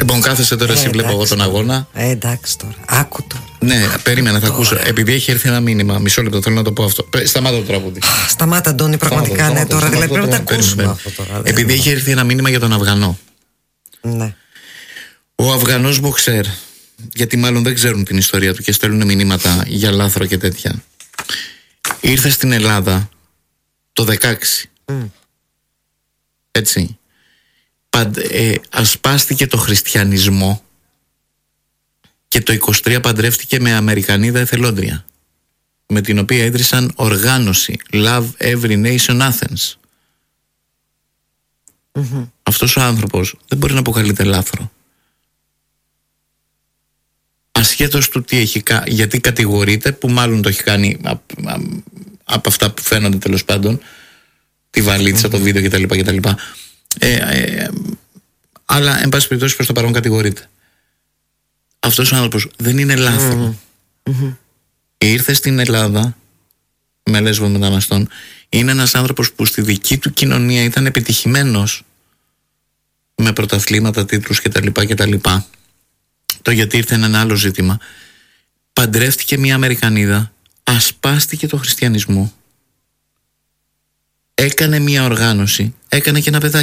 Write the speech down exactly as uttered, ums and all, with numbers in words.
Λοιπόν, κάθεσαι τώρα, εσύ βλέπω εγώ τον αγώνα. Ε, εντάξει τώρα. Άκου τώρα. Ναι, περίμενα, θα ακούσω. Επειδή έχει έρθει ένα μήνυμα, μισό λεπτό, θέλω να το πω αυτό. Σταμάτα το τραγούδι. Σταμάτα, Αντώνη, πραγματικά Σταμάτα, ναι, τώρα. Δηλαδή πρέπει να τα περίμενε, ακούσουμε περίμενε. αυτό τώρα. Επειδή έχει έρθει ένα μήνυμα για τον Αφγανό. Ναι. Ο Αφγανός μποξέρ, γιατί μάλλον δεν ξέρουν την ιστορία του και στέλνουν μηνύματα για λάθρο και τέτοια. Ήρθε στην Ελλάδα το δεκαέξι. Mm. Έτσι. Παντ, ε, ασπάστηκε το χριστιανισμό και το είκοσι τρία παντρεύτηκε με Αμερικανίδα εθελόντρια, με την οποία ίδρυσαν οργάνωση Love Every Nation Athens. Mm-hmm. Αυτός ο άνθρωπος δεν μπορεί να αποκαλείται λάθρο. Ασχέτως του τι έχει κάνει, γιατί κατηγορείται, που μάλλον το έχει κάνει από, από αυτά που φαίνονται τέλος πάντων, τη βαλίτσα, mm-hmm. το βίντεο κτλ. κτλ. Ε, ε, αλλά εν πάση περιπτώσει προς το παρόν κατηγορείται. Αυτός ο άνθρωπος δεν είναι λάθρο. Mm-hmm. Ήρθε στην Ελλάδα με λέσβο μεταναστών. Είναι ένας άνθρωπος που στη δική του κοινωνία ήταν επιτυχημένος, με πρωταθλήματα, τίτλους κτλ. κτλ. Το γιατί ήρθε είναι ένα άλλο ζήτημα. Παντρεύτηκε μια Αμερικανίδα, ασπάστηκε το χριστιανισμό, έκανε μια οργάνωση, έκανε και ένα παιδάκι.